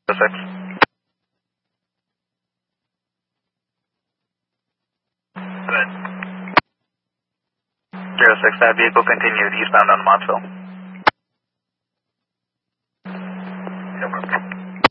06. Good. 06, that vehicle continued eastbound on Montville.